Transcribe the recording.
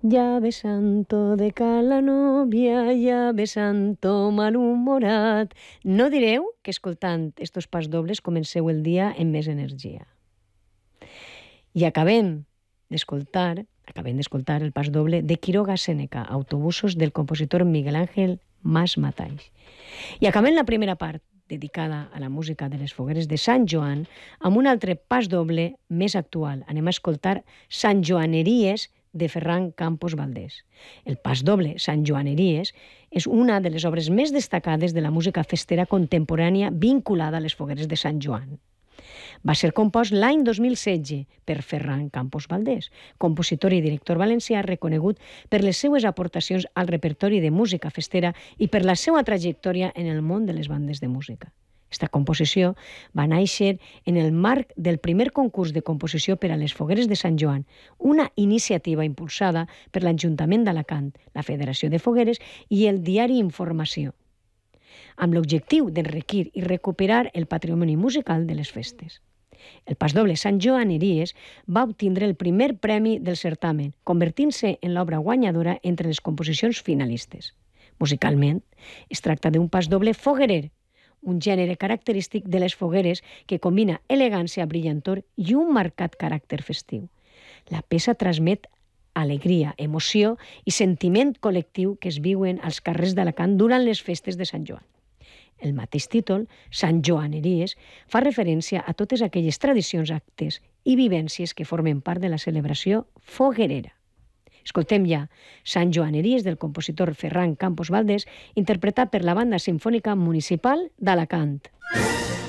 Llave santo de cala novia, llave santo malhumorat. No direu que escoltant estos pas dobles comenceu el dia amb més energia. I acabem d'escoltar el pas doble de Quiroga Sèneca, Autobusos, del compositor Miguel Ángel Mas Mataix. I acabem la primera part, dedicada a la música de les fogueres de Sant Joan, amb un altre pas doble més actual. Anem a escoltar Sant Joaneries, de Ferran Campos Valdés. El pas doble Sant Joaneries és una de les obres més destacades de la música festera contemporània vinculada a les fogueres de Sant Joan. Va ser compost l'any 2016 per Ferran Campos Valdés, compositor i director valencià reconegut per les seues aportacions al repertori de música festera i per la seva trajectòria en el món de les bandes de música. Esta composició va néixer en el marc del primer concurs de composició per a les fogueres de Sant Joan, una iniciativa impulsada per l'Ajuntament d'Alacant, la Federació de Fogueres i el diari Informació, amb l'objectiu d'enriquir i recuperar el patrimoni musical de les festes. El pasdoble Sant Joaneries va obtindre el primer premi del certamen, convertint-se en l'obra guanyadora entre les composicions finalistes. Musicalment, es tracta d'un pasdoble foguerer, un gènere característic de les fogueres que combina elegància, brillantor i un marcat caràcter festiu. La peça transmet alegria, emoció i sentiment col·lectiu que es viuen als carrers d'Alacant durant les festes de Sant Joan. El mateix títol, Sant Joaneries, fa referència a totes aquelles tradicions, actes i vivències que formen part de la celebració foguerera. Escoltem ja Sant Joaneries del compositor Ferran Campos Valdés, interpretat per la Banda Simfònica Municipal d'Alacant.